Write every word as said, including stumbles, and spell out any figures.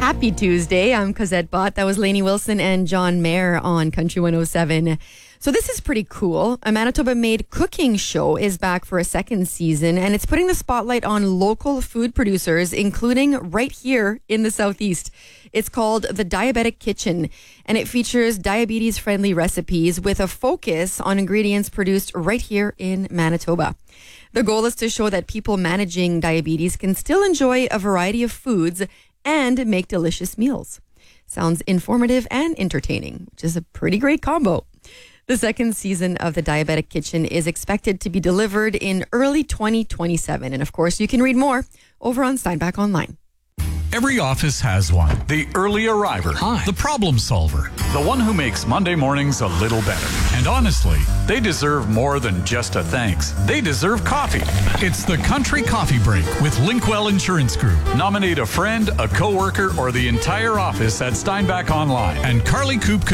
Happy Tuesday. I'm Cosette Bott. That was Lainey Wilson and John Mayer on Country one oh seven. So this is pretty cool. A Manitoba-made cooking show is back for a second season, and it's putting the spotlight on local food producers, including right here in the Southeast. It's called The Diabetic Kitchen, and it features diabetes-friendly recipes with a focus on ingredients produced right here in Manitoba. The goal is to show that people managing diabetes can still enjoy a variety of foods and make delicious meals. Sounds informative and entertaining, which is a pretty great combo. The second season of The Diabetic Kitchen is expected to be delivered in early twenty twenty-seven. And of course, you can read more over on Steinbach Online. Every office has one. The early arriver. Hi. The problem solver. The one who makes Monday mornings a little better. And honestly, they deserve more than just a thanks. They deserve coffee. It's the Country Coffee Break with Linkwell Insurance Group. Nominate a friend, a coworker, or the entire office at Steinbach Online. And Carly Coop